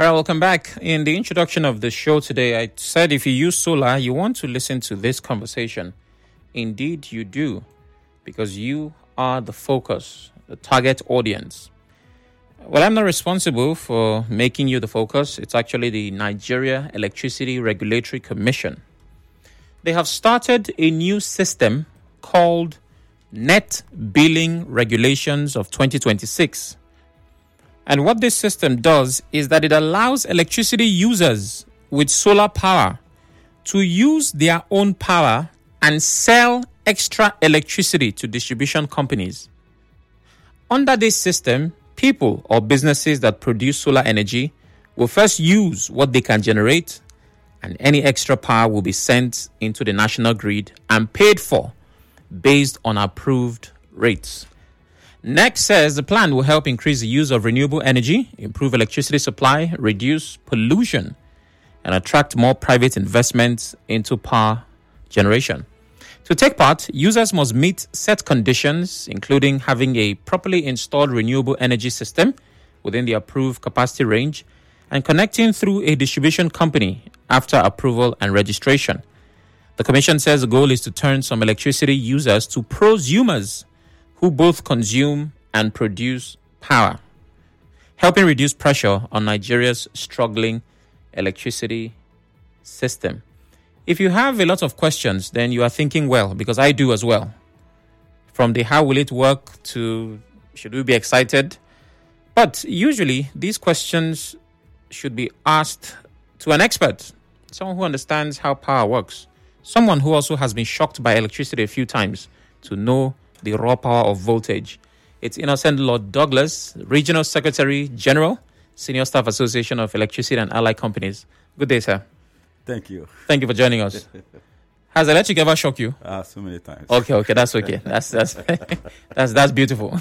right, welcome back. In the introduction of the show today, I said if you use solar, you want to listen to this conversation. Indeed, you do, because you are the focus, the target audience. Well, I'm not responsible for making you the focus. It's actually the Nigeria Electricity Regulatory Commission. They have started a new system called Net Billing Regulations of 2026. And what this system does is that it allows electricity users with solar power to use their own power and sell extra electricity to distribution companies. Under this system, people or businesses that produce solar energy will first use what they can generate, and any extra power will be sent into the national grid and paid for based on approved rates. NEC says the plan will help increase the use of renewable energy, improve electricity supply, reduce pollution, and attract more private investments into power generation. To take part, users must meet set conditions, including having a properly installed renewable energy system within the approved capacity range and connecting through a distribution company after approval and registration. The Commission says the goal is to turn some electricity users to prosumers who both consume and produce power, helping reduce pressure on Nigeria's struggling electricity system. If you have a lot of questions, then you are thinking well, because I do as well. From the how will it work to should we be excited? But usually these questions should be asked to an expert, someone who understands how power works, someone who also has been shocked by electricity a few times to know the raw power of voltage. It's Innocent Lord Douglas, Regional Secretary General, Senior Staff Association of Electricity and Allied Companies. Good day, sir. Thank you. Thank you for joining us. Has electric ever shocked you? So many times. Okay, that's okay. That's beautiful.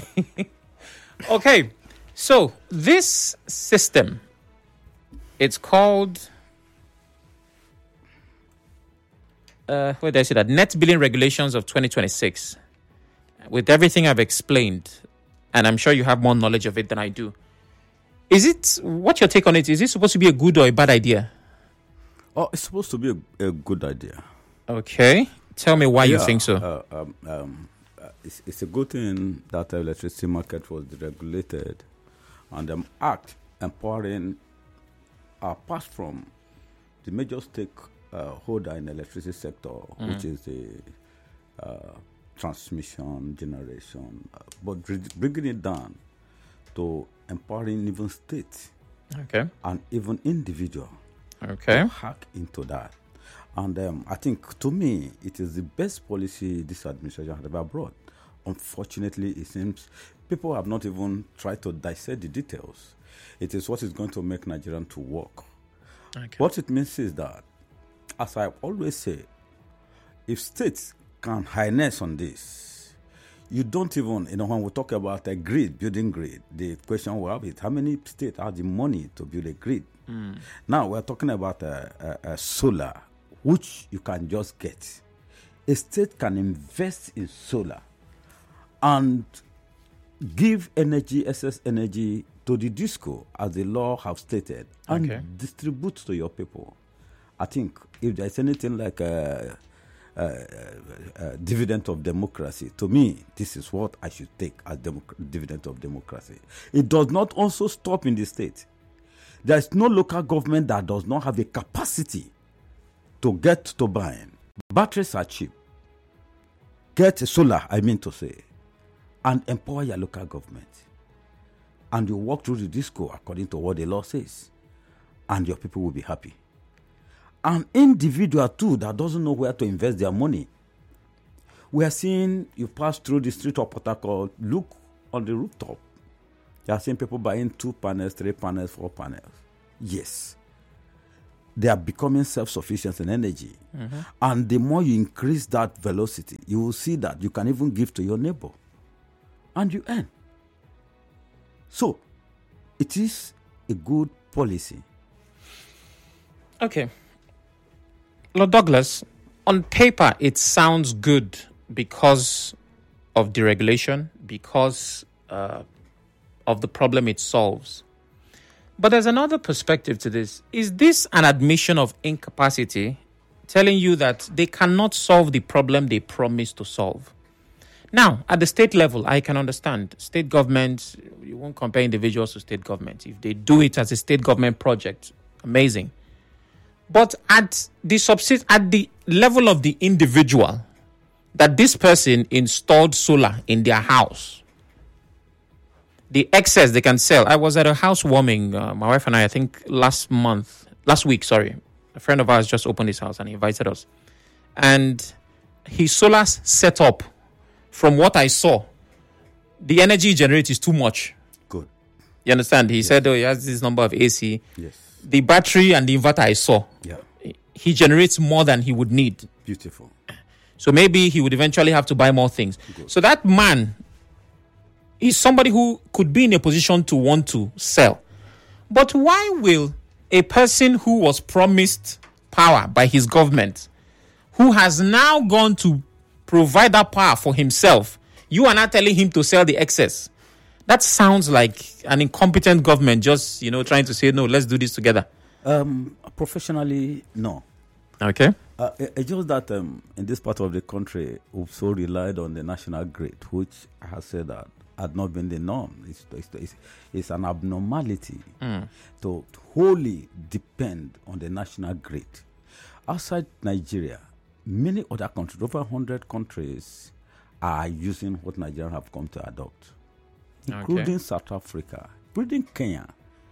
Okay, so this system, it's called where did I say that? Net Billing Regulations of 2026. With everything I've explained, and I'm sure you have more knowledge of it than I do, what's your take on it? Is it supposed to be a good or a bad idea? Oh, it's supposed to be a good idea. Okay. Tell me why you think so. It's a good thing that the electricity market was deregulated and the act empowering apart from the major stakeholder in the electricity sector, which is the transmission, generation, but bringing it down to empowering even states and even individual to hack into that. And I think, to me, it is the best policy this administration has ever brought. Unfortunately, it seems people have not even tried to dissect the details. It is what is going to make Nigerian to work. What it means is that, as I always say, if states can harness on this, you don't even, when we talk about a grid, building grid, the question we have is how many states have the money to build a grid? Now we're talking about a solar, which you can just get. A state can invest in solar and give energy, excess energy to the disco, as the law have stated, and distribute to your people. I think if there's anything like a dividend of democracy, to me, this is what I should take as dividend of democracy. It does not also stop in the state. There is no local government that does not have the capacity to get to buying. Batteries are cheap. Get solar, I mean to say, and empower your local government. And you walk through the disco according to what the law says, and your people will be happy. An individual too that doesn't know where to invest their money. We are seeing, you pass through the street of Port Harcourt, look on the rooftop. You are seeing people buying 2 panels, 3 panels, 4 panels. Yes. They are becoming self-sufficient in energy. And the more you increase that velocity, you will see that you can even give to your neighbor. And you earn. So, it is a good policy. Okay. Lord Douglas, on paper, it sounds good because of deregulation, because of the problem it solves. But there's another perspective to this. Is this an admission of incapacity, telling you that they cannot solve the problem they promised to solve? Now, at the state level, I can understand. State governments, you won't compare individuals to state governments. If they do it as a state government project, amazing. But at the level of the individual, that this person installed solar in their house, the excess they can sell. I was at a housewarming, my wife and I think last week, a friend of ours just opened his house and he invited us. And his solar setup, from what I saw, the energy generated is too much. Good. You understand? He said, he has this number of AC. Yes. The battery and the inverter I saw, he generates more than he would need. Beautiful. So maybe he would eventually have to buy more things. Good. So that man is somebody who could be in a position to want to sell. But why will a person who was promised power by his government, who has now gone to provide that power for himself, you are not telling him to sell the excess? That sounds like an incompetent government just, trying to say, no, let's do this together. Professionally, no. Okay. It's just that in this part of the country, we've so relied on the national grid, which I have said that had not been the norm. It's an abnormality to wholly depend on the national grid. Outside Nigeria, many other countries, over 100 countries, are using what Nigerians have come to adopt, including South Africa, including Kenya.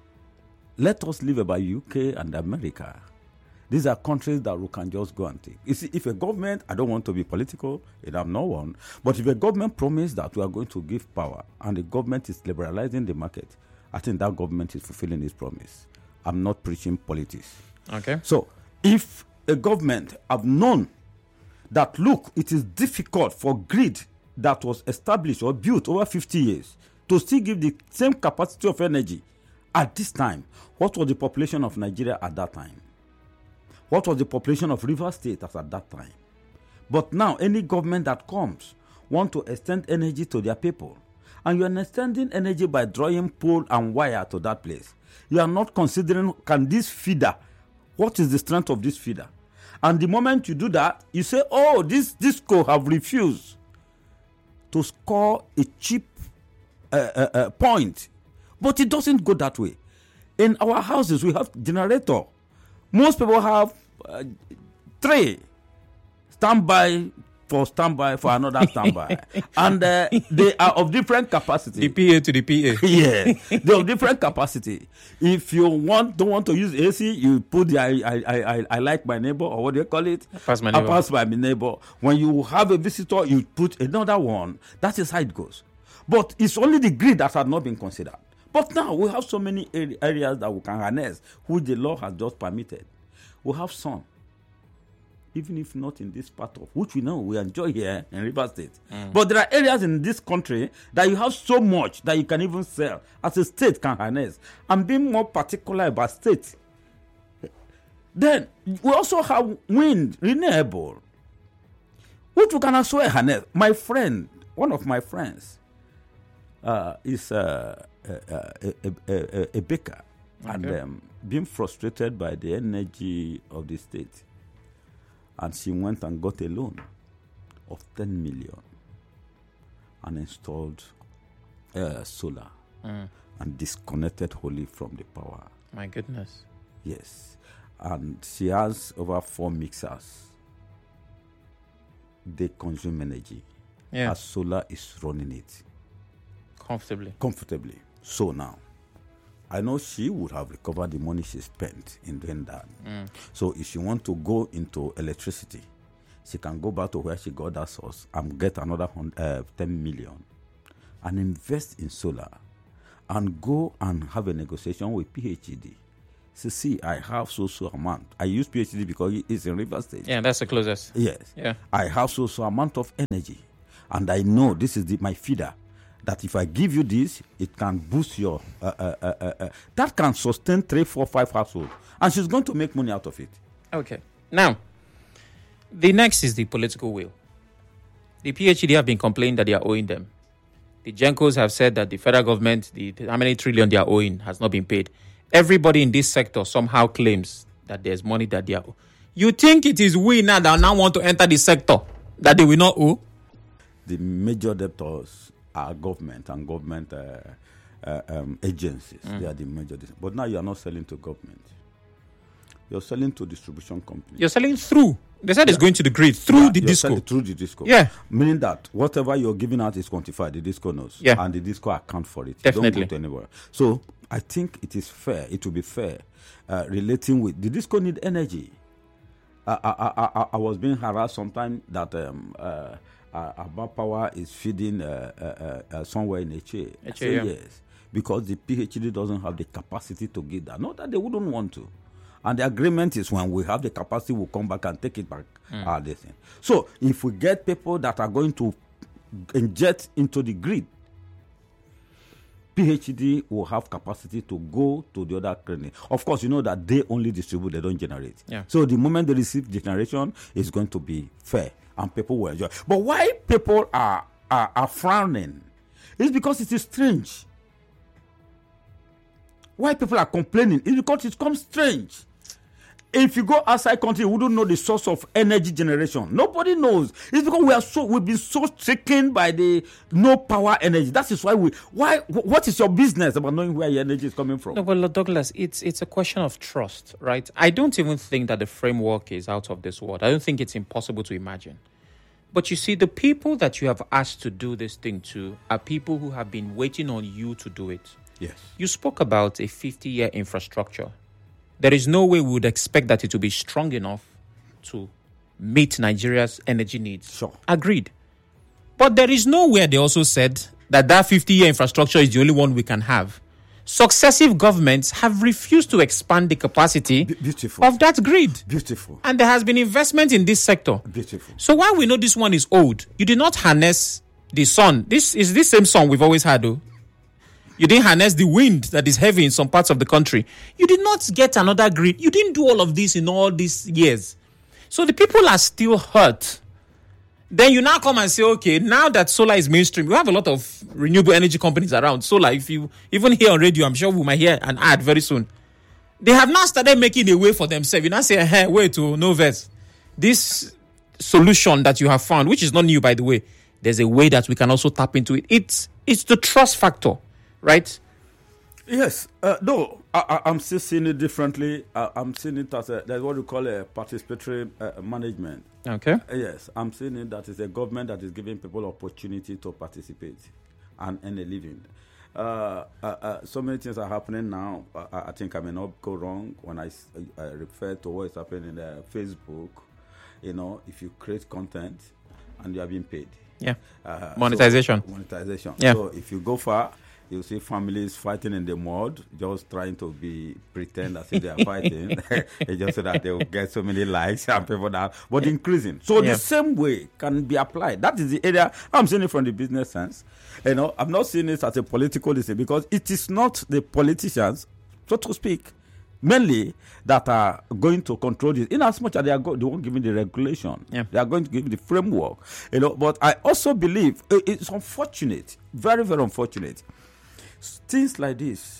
Let us live about UK and America. These are countries that we can just go and take. You see, if a government, I don't want to be political, and I'm not one, but if a government promises that we are going to give power and the government is liberalizing the market, I think that government is fulfilling its promise. I'm not preaching politics. Okay. So, if a government have known that, look, it is difficult for grid that was established or built over 50 years to still give the same capacity of energy at this time, what was the population of Nigeria at that time? What was the population of Rivers State at that time? But now, any government that comes want to extend energy to their people. And you are extending energy by drawing pole and wire to that place. You are not considering, can this feeder, what is the strength of this feeder? And the moment you do that, you say, oh, this disco have refused to score a cheap point. But it doesn't go that way. In our houses, we have generator. Most people have 3 standby for another standby. And they are of different capacity. The PA to the PA. Yeah, they're of different capacity. If you don't want to use AC, you put the I like my neighbor, or what do you call it? I pass my neighbor. When you have a visitor, you put another one. That is how it goes. But it's only the grid that has not been considered. But now we have so many areas that we can harness, which the law has just permitted. We have sun, even if not in this part of which we know we enjoy here in Rivers State. But there are areas in this country that you have so much that you can even sell as a state can harness. And being more particular about state. Then we also have wind, renewable, which we can also harness. My friend, one of my friends, is a baker, and being frustrated by the energy of the state, and she went and got a loan of 10 million and installed solar and disconnected wholly from the power. My goodness. Yes. And she has over 4 mixers. They consume energy. Yeah. As solar is running it. Comfortably. So now, I know she would have recovered the money she spent in doing that. So if she wants to go into electricity, she can go back to where she got that source and get another 10 million and invest in solar and go and have a negotiation with PhD. See, I have so amount. I use PhD because it's in Rivers State. Yeah, that's the closest. Yes. Yeah. I have so amount of energy, and I know this is my feeder. That if I give you this, it can boost your that can sustain 3, 4, 5 households, and she's going to make money out of it. Okay. Now, the next is the political will. The PhD have been complaining that they are owing them. The Gencos have said that the federal government, how many trillion they are owing has not been paid. everybody in this sector somehow claims that there's money that they are. You think it is we now that now want to enter the sector that they will not owe? The major debtors are government and government agencies. They are the major. But now you are not selling to government. You're selling to distribution companies. You're selling through. They said it's going to the grid through the disco. Through the disco. Yeah. Meaning that whatever you're giving out is quantified. The disco knows. Yeah. And the disco account for it. Definitely. Don't go to anywhere. So I think it is fair. It will be fair relating with the disco need energy. I was being harassed sometime that Abba Power is feeding somewhere in HA. I say yes. Because the PhD doesn't have the capacity to give that. Not that they wouldn't want to. And the agreement is when we have the capacity, we'll come back and take it back. So if we get people that are going to inject into the grid, PhD will have capacity to go to the other clinic. Of course, you know that they only distribute, they don't generate. Yeah. So the moment they receive generation, is going to be fair and people will enjoy. But why people are frowning is because it is strange. Why people are complaining is because it comes strange. If you go outside country, you wouldn't know the source of energy generation. Nobody knows. It's because we've been so stricken by the no power energy. That is why what is your business about knowing where your energy is coming from? No, well, Douglas, it's a question of trust, right? I don't even think that the framework is out of this world. I don't think it's impossible to imagine. But you see, the people that you have asked to do this thing to are people who have been waiting on you to do it. Yes. You spoke about a 50-year infrastructure. There is no way we would expect that it will be strong enough to meet Nigeria's energy needs. Sure. Agreed. But there is nowhere they also said that 50-year infrastructure is the only one we can have. Successive governments have refused to expand the capacity of that grid. Beautiful. And there has been investment in this sector. Beautiful. So while we know this one is old, you did not harness the sun. This is the same sun we've always had, though. You didn't harness the wind that is heavy in some parts of the country. You did not get another grid. You didn't do all of this in all these years. So the people are still hurt. Then you now come and say, okay, now that solar is mainstream, we have a lot of renewable energy companies around. Solar, if you even hear on radio, I'm sure we might hear an ad very soon. They have now started making a way for themselves. You now say, hey, wait, no verse. This solution that you have found, which is not new, by the way, there's a way that we can also tap into it. It's the trust factor. Right? Yes. No, I'm still seeing it differently. I'm seeing it as that's what we call a participatory management. Okay. Yes, I'm seeing it that is a government that is giving people opportunity to participate and earn a living. So many things are happening now. I think I may not go wrong when I refer to what is happening in Facebook. You know, if you create content and you are being paid. Yeah. Monetization. Monetization. Yeah. So if you go far, you see families fighting in the mud, just trying to pretend as if they are fighting. It's just so that they will get so many likes and people that, but increasing. So the same way can be applied. That is the area I'm seeing it from the business sense. You know, I'm not seeing it as a political issue because it is not the politicians, so to speak, mainly that are going to control this. In as much as they are the one giving the regulation, they are going to give the framework. You know, but I also believe it's unfortunate, very, very unfortunate. Things like this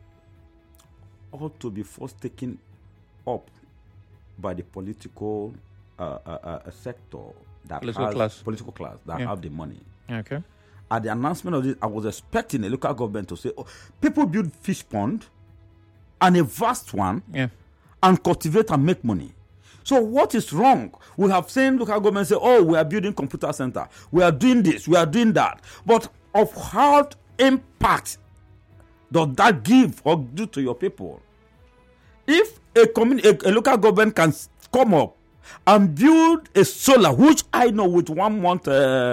ought to be first taken up by the political sector that political class that have the money. Okay. At the announcement of this, I was expecting a local government to say, "Oh, people build fish pond, and a vast one, and cultivate and make money." So what is wrong? We have seen local government say, "Oh, we are building computer center, we are doing this, we are doing that," but of how impact does that give or do to your people? If a local government can come up and build a solar, which I know with 1 month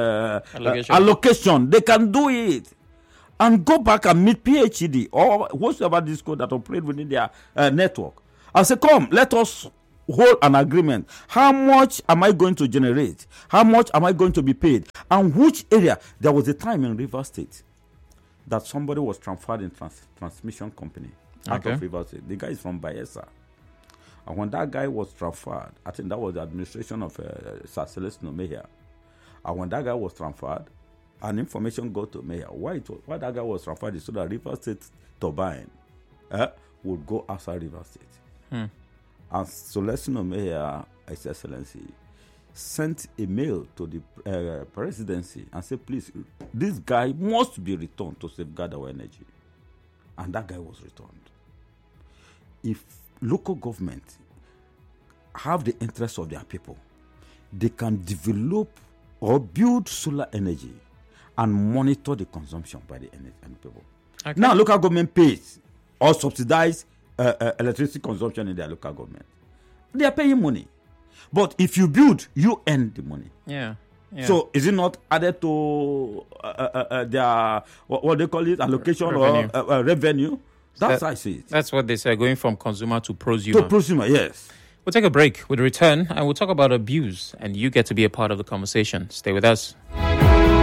allocation, they can do it and go back and meet PhD or whatever this code that operate within their network. I say, come, let us hold an agreement. How much am I going to generate? How much am I going to be paid? And which area? There was a time in Rivers State that somebody was transferred in transmission company out of Rivers State. The guy is from Bayelsa. And when that guy was transferred, I think that was the administration of Sir Celestino Mejia. And when that guy was transferred, and information got to Mejia, why that guy was transferred is so that Rivers State turbine would go outside River State. And Celestino Meya, His Excellency, sent a mail to the presidency and said, please, this guy must be returned to safeguard our energy. And that guy was returned. If local government have the interests of their people, they can develop or build solar energy and monitor the consumption by the people. Okay. Now, local government pays or subsidize electricity consumption in their local government. They are paying money. But if you build, you earn the money. Yeah. So is it not added to their, what they call it, allocation revenue. Or revenue? That's how I see it. That's what they say, going from consumer to prosumer. To prosumer, yes. We'll take a break. We'll return and we'll talk about abuse. And you get to be a part of the conversation. Stay with us.